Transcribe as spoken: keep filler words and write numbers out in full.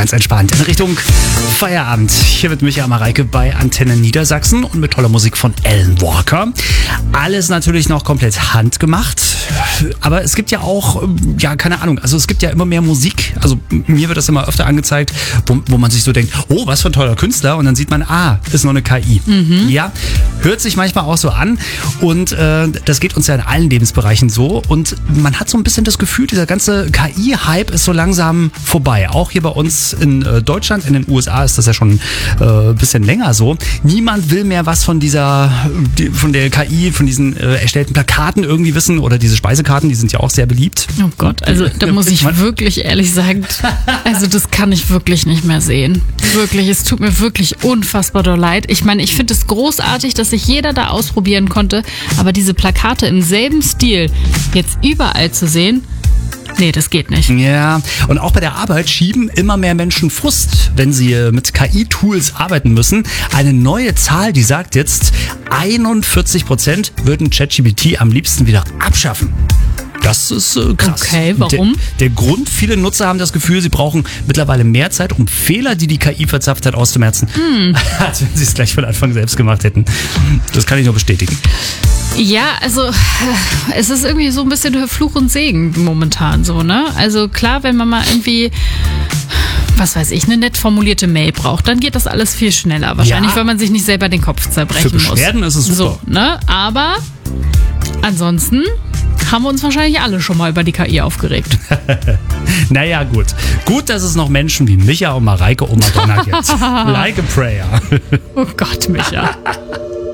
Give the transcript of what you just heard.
ganz entspannt in Richtung Feierabend. Hier wird Micha Mareike bei Antenne Niedersachsen und mit toller Musik von Alan Walker. Alles natürlich noch komplett handgemacht. Aber es gibt ja auch, ja, keine Ahnung, also es gibt ja immer mehr Musik. Also mir wird das immer öfter angezeigt, wo, wo man sich so denkt, oh, was für ein toller Künstler. Und dann sieht man, ah, ist noch eine K I. Mhm. Ja, hört sich manchmal auch so an. Und äh, das geht uns ja in allen Lebensbereichen so. Und man hat so ein bisschen das Gefühl, dieser ganze K I-Hype ist so langsam vorbei. Auch hier bei uns in äh, Deutschland, in den U S A ist das ja schon äh, ein bisschen länger so. Niemand will mehr was von dieser, die, von der K I, von diesen äh, erstellten Plakaten irgendwie wissen oder diese Speisekarten, die sind ja auch sehr beliebt. Oh Gott, also da muss ich wirklich ehrlich sagen, also das kann ich wirklich nicht mehr sehen. Wirklich, es tut mir wirklich unfassbar doll leid. Ich meine, ich finde es großartig, dass sich jeder da ausprobieren konnte, aber diese Plakate im selben Stil jetzt überall zu sehen, nee, das geht nicht. Ja, und auch bei der Arbeit schieben immer mehr Menschen Frust, wenn sie mit K I-Tools arbeiten müssen. Eine neue Zahl, die sagt jetzt, einundvierzig Prozent würden ChatGPT am liebsten wieder abschaffen. Das ist äh, krass. Okay, warum? Der, der Grund, viele Nutzer haben das Gefühl, sie brauchen mittlerweile mehr Zeit, um Fehler, die die K I verzapft hat, auszumerzen, mm. als wenn sie es gleich von Anfang selbst gemacht hätten. Das kann ich nur bestätigen. Ja, also es ist irgendwie so ein bisschen Fluch und Segen momentan so, ne? Also klar, wenn man mal irgendwie, was weiß ich, eine nett formulierte Mail braucht, dann geht das alles viel schneller. Wahrscheinlich, ja, weil man sich nicht selber den Kopf zerbrechen muss. Für Beschwerden muss. Ist es super. So, ne? Aber ansonsten haben wir uns wahrscheinlich alle schon mal über die K I aufgeregt. Naja, gut. Gut, dass es noch Menschen wie Micha und Mareike und Madonna gibt. Like a prayer. Oh Gott, Micha.